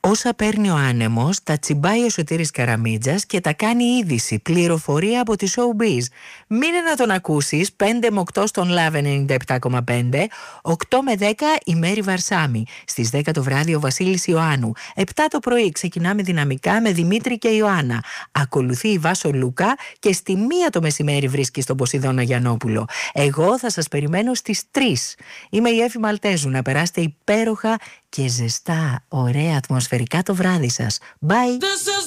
Όσα παίρνει ο άνεμος, τα τσιμπάει ο Σωτήρης Καραμίτζας και τα κάνει είδηση, πληροφορία από τη Showbiz. Μείνε να τον ακούσεις, 5 με 8 στον Love 97,5, 8 με 10 η Μέρη Βαρσάμι, στις 10 το βράδυ ο Βασίλης Ιωάννου, 7 το πρωί ξεκινάμε δυναμικά με Δημήτρη και Ιωάννα. Ακολουθεί η Βάσο Λούκα και στη 1 το μεσημέρι βρίσκει τον Ποσειδώνα Γιαννόπουλο. Εγώ θα σας περιμένω στις 3. Είμαι η Εύη Μαλτέζου, να περάσετε υπέροχα και ζεστά, ωραία ατμοσφαιρικά το βράδυ σας. Bye!